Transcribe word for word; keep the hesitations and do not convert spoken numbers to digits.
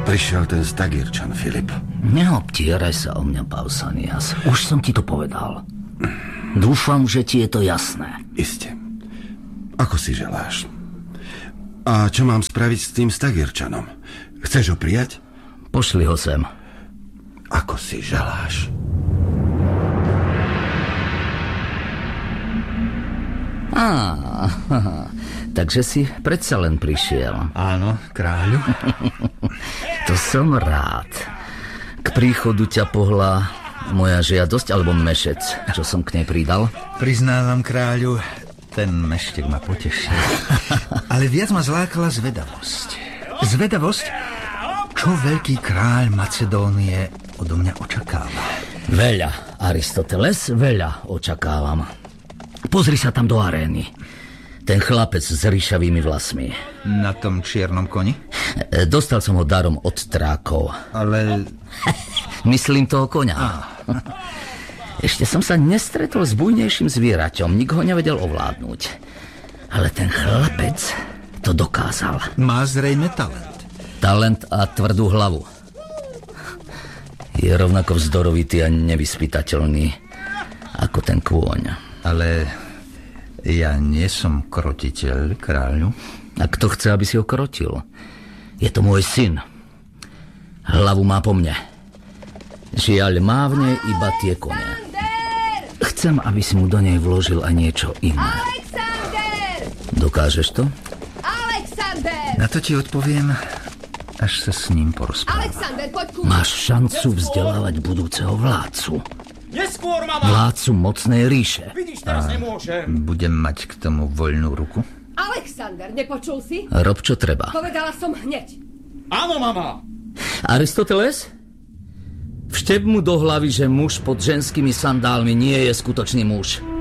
Prišiel ten Stagirčan, Filip. Neobtieraj sa o mňa, Pausanias. Už som ti to povedal. Dúfam, že ti je to jasné. Iste. Ako si želáš. A čo mám spraviť s tým Stagirčanom? Chceš ho prijať? Pošli ho sem. Ako si želáš. Á, takže si predsa len prišiel. Áno, kráľu. To som rád. K príchodu ťa pohla moja žiadosť alebo mešec, čo som k nej pridal. Priznávam, kráľu, ten meštek ma potešil. Ale viac ma zlákala zvedavosť. Zvedavosť, čo veľký kráľ Macedónie odo mňa očakáva. Veľa, Aristoteles, veľa očakávam. Pozri sa tam do arény. Ten chlapec s ríšavými vlasmi. Na tom čiernom koni? Dostal som ho darom od trákov. Ale... Myslím toho koňa. Ešte som sa nestretol s bujnejším zvieraťom. Nik ho nevedel ovládnuť. Ale ten chlapec to dokázal. Má zrejme talent. Talent a tvrdú hlavu. Je rovnako vzdorovitý a nevyspytateľný ako ten kôň. Ale ja nie som krotiteľ, kráľu. A kto chce, aby si ho krotil? Je to môj syn. Hlavu má po mne. Žiaľ, má v nej iba tie kone. Chcem, aby si mu do nej vložil aj niečo iné. Alexander! Dokážeš to? Alexander! Na to ti odpoviem, až sa s ním porozprávam. Alexander, poď ku... Máš šancu vzdelávať budúceho vládcu. Neskôr, mama! Vládcu mocnej ríše. Vidíš, teraz nemôžem. Budem mať k tomu voľnú ruku? Alexander, nepočul si? Rob, čo treba. Povedala som hneď. Áno, mama! Aristoteles? Vštep mu do hlavy, že muž pod ženskými sandálmi nie je skutočný muž.